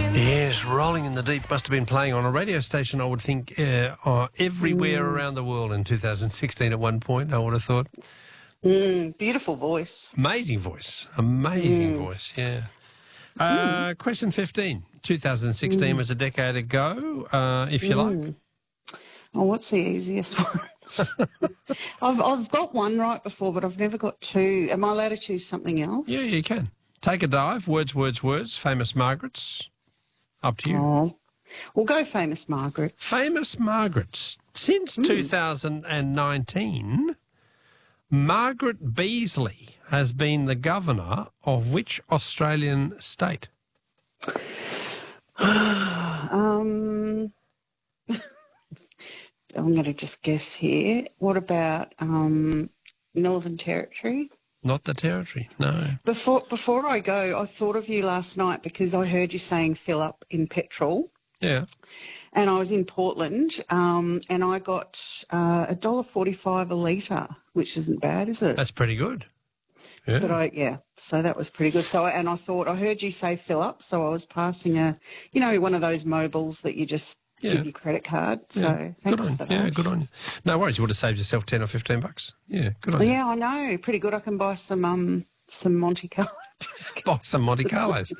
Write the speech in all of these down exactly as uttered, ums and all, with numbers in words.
Yes, Rolling in the Deep must have been playing on a radio station, I would think, uh, uh, everywhere Mm. around the world in two thousand sixteen at one point, I would have thought. Mm, beautiful voice. Amazing voice. Amazing Mm. voice, yeah. Uh, question fifteen. two thousand sixteen Mm. was a decade ago, uh, if you like. Mm. Oh, what's the easiest one? I've, I've got one right before, but I've never got two. Am I allowed to choose something else? Yeah, you can. Take a dive. Words, words, words. Famous Margaret's. Up to you. Oh, we'll go Famous Margaret. Famous Margaret's. Since Mm. two thousand nineteen, Margaret Beazley has been the governor of which Australian state? um, I'm going to just guess here. What about um, Northern Territory? Not the Territory, no. Before before I go, I thought of you last night because I heard you saying fill up in petrol. Yeah. And I was in Portland, um, and I got uh, one dollar forty-five a litre, which isn't bad, is it? That's pretty good. Yeah. But I, yeah, so that was pretty good. So, and I thought, I heard you say fill up, so I was passing a, you know, one of those mobiles that you just Yeah. give your credit card. So Yeah. thanks Good on for you. that. Yeah, good on you. No worries, you would have saved yourself ten or fifteen bucks. Yeah, good on you. Yeah, I know. Pretty good. I can buy some um some Monte Carlo. Buy some Monte Carlos.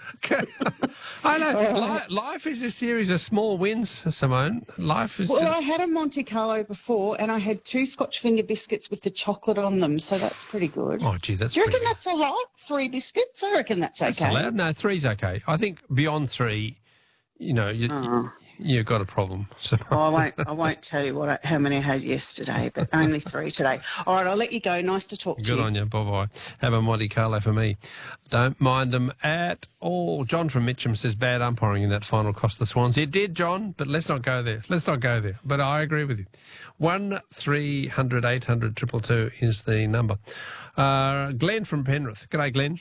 I know. Life, life is a series of small wins, Simone. Life is... Well, I had a Monte Carlo before, and I had two Scotch finger biscuits with the chocolate on them, so that's pretty good. Oh, gee, that's Do you pretty reckon that's a lot? Three biscuits? I reckon that's okay. That's allowed. No, three's okay. I think beyond three, you know, you, Oh. you've got a problem. So. Oh, I won't. I won't tell you what I, how many I had yesterday, but only three today. All right, I'll let you go. Nice to talk to Good you. on you. Bye-bye. Have a Monte Carlo for me. Don't mind them at all. John from Mitcham says bad umpiring in that final cost the Swans. It did, John, but let's not go there. Let's not go there. But I agree with you. One three hundred eight hundred triple two is the number. Uh, Glenn from Penrith. G'day, Glenn.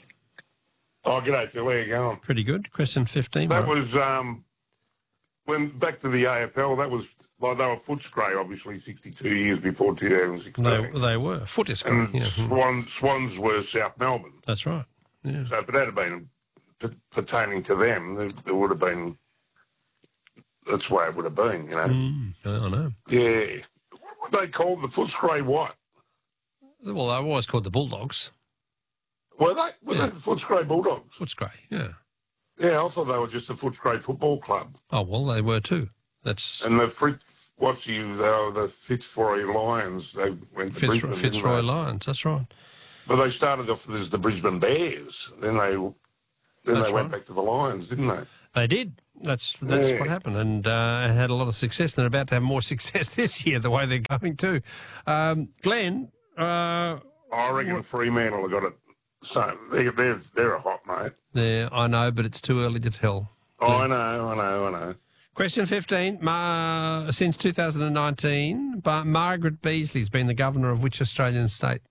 Oh, g'day, Phil. How you going? Pretty good. Question fifteen. That right? was, um, when back to the A F L, that was, like, they were Footscray, obviously, sixty-two years before two thousand sixteen. They, they were. Foot is and correct. Yeah. Swan, Swans were South Melbourne. That's right. Yeah. So, but that had been p- pertaining to them. There, there would have been, that's the way it would have been, you know. Mm, I know. Yeah. What were they called? The Footscray what? Well, they were always called the Bulldogs. Were they? Were Yeah. they the Footscray Bulldogs? Footscray, yeah. Yeah, I thought they were just the Footscray Football Club. Oh, well, they were too. That's And the Frit, what's you, they were the Fitzroy Lions. They went to Fitzroy, Brisbane, didn't Fitzroy they? Lions. That's right. But they started off as the Brisbane Bears. Then they then That's they went right. back to the Lions, didn't they? They did. That's that's Yeah. what happened, and uh, it had a lot of success. And they're about to have more success this year, the way they're going too. Um, Glenn, uh, I reckon Fremantle have got it. So they're, they're, they're a hot mate. there, I know, but it's too early to tell. Oh, I know, I know, I know. Question fifteen. Ma- since two thousand nineteen, but Margaret Beazley's been the governor of which Australian state?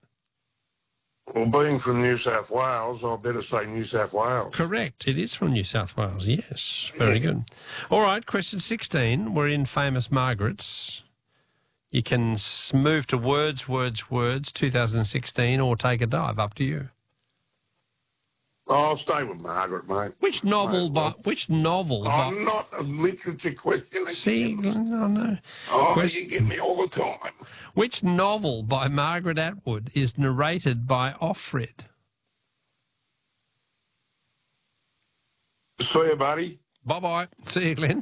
Well, being from New South Wales, I better say New South Wales. Correct. It is from New South Wales. Yes. Very good. All right. Question sixteen. We're in Famous Margaret's. You can s- move to words, words, words, two thousand sixteen, or take a dive. Up to you. I'll stay with Margaret, mate. Which novel? Mate, By, what? which novel? by- I'm not a literature question. See, again. no, no. Oh, Question- you get me all the time. Which novel by Margaret Atwood is narrated by Offred? See you, buddy. Bye bye. See you, Glenn.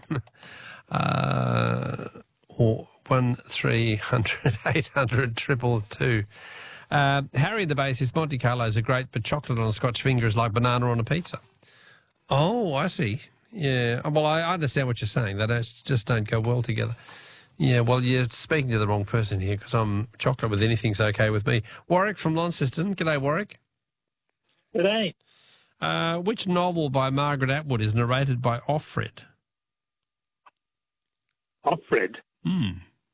Uh, or one three hundred eight hundred triple two. Uh, Harry the Bass is Monte Carlos are great, but chocolate on a Scotch finger is like banana on a pizza. Oh, I see. Yeah. Well, I understand what you're saying. They don't, just don't go well together. Yeah. Well, you're speaking to the wrong person here because I'm chocolate with anything's okay with me. Warwick from Launceston. G'day, Warwick. G'day. Uh, which novel by Margaret Atwood is narrated by Offred? Offred. Hmm.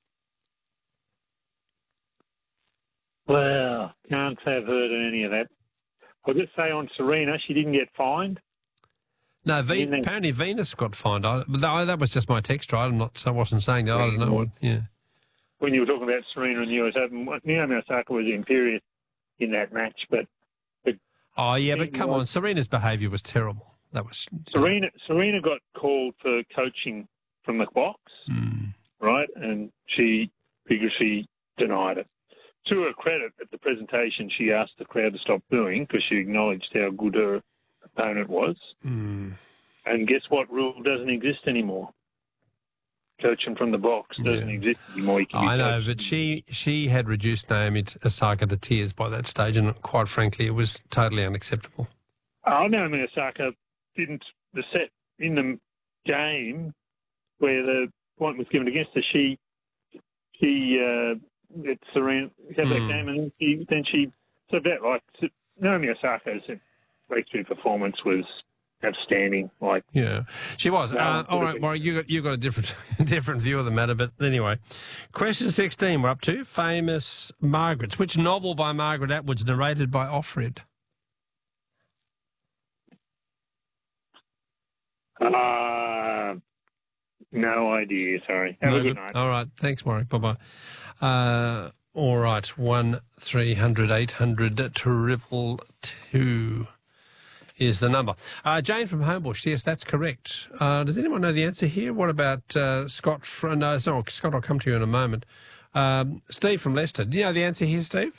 Well, can't say I've heard of any of that. I'll just say on Serena, she didn't get fined. No, Ve- Didn't they- apparently Venus got fined. I, but that, that was just my text, right? I'm not. I wasn't saying that. I don't know what. Yeah. When you were talking about Serena and the U S Open, Naomi Osaka was imperious in that match, but Oh yeah, but Maybe come was- on, Serena's behaviour was terrible. That was Serena. Serena got called for coaching from the box, Mm. right? And she vigorously denied it. To her credit, at the presentation, she asked the crowd to stop booing because she acknowledged how good her opponent was. Mm. And guess what? Rule doesn't exist anymore. Coaching from the box doesn't Yeah. exist anymore. You can be I know, coached. but she she had reduced Naomi Osaka to tears by that stage, and quite frankly, it was totally unacceptable. Oh, Naomi Osaka didn't, the set in the game where the point was given against her, she, she, uh, it's Serena, had that Mm. game, and then she, then she, so that, like, Naomi Osaka's breakthrough performance was outstanding. Like, Yeah, she was. No, uh, all would right, have well, you got you got a different different view of the matter, but anyway. Question sixteen, we're up to famous Margarets. Which novel by Margaret Atwood's narrated by Offred? uh, no idea, sorry. Have No a good good. night. All right, thanks, Warwick. Bye bye. Uh, all right, one three hundred eight hundred triple two is the number. Uh, Jane from Homebush, yes, that's correct. Uh, does anyone know the answer here? What about uh, Scott? From, no, it's not Scott. I'll come to you in a moment. Um, Steve from Leicester. Do you know the answer here, Steve?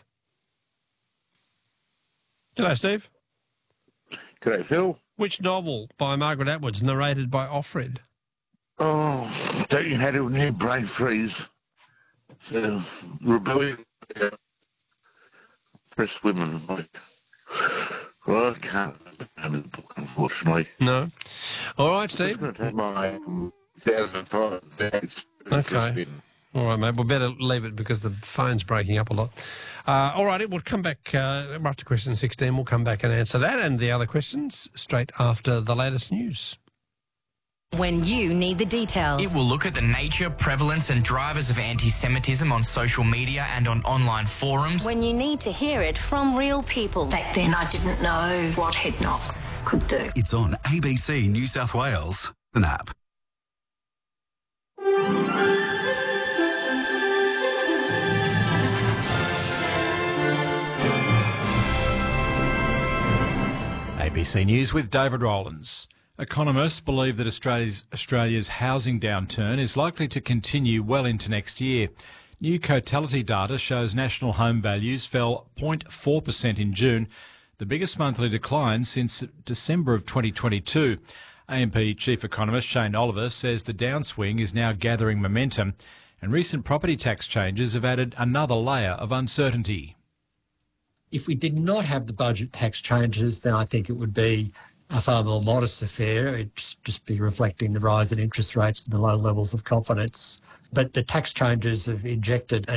Hello, Steve. G'day, Phil. Which novel by Margaret Atwood's narrated by Offred? Oh, don't you have a new brain freeze? So, rebellion. Yeah. Press women. Like, well, I can't remember the book, unfortunately. No. All right, I'm just Steve. going to take my um, thousand five. Okay. All right, mate. We'll better leave it because the phone's breaking up a lot. Uh, all right, we'll come back uh, we're up to question sixteen. We'll come back and answer that and the other questions straight after the latest news. When you need the details. It will look at the nature, prevalence and drivers of anti-Semitism on social media and on online forums. When you need to hear it from real people. Back then, I didn't know what head knocks could do. It's on A B C New South Wales, an app. A B C News with David Rowlands. Economists believe that Australia's, Australia's housing downturn is likely to continue well into next year. New Cotality data shows national home values fell zero point four percent in June, the biggest monthly decline since December of twenty twenty-two. A M P Chief Economist Shane Oliver says the downswing is now gathering momentum, and recent property tax changes have added another layer of uncertainty. If we did not have the budget tax changes, then I think it would be a far more modest affair. It'd just be reflecting the rise in interest rates and the low levels of confidence. But the tax changes have injected